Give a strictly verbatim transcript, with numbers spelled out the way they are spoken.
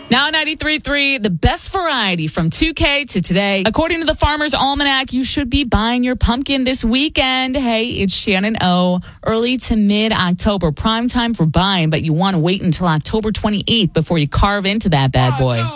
Now ninety-three point three, the best variety from two K to today. According to the Farmer's Almanac, you should be buying your pumpkin this weekend. Hey, it's Shannon O. Early to mid-October, prime time for buying, but you want to wait until October twenty-eighth before you carve into that bad boy.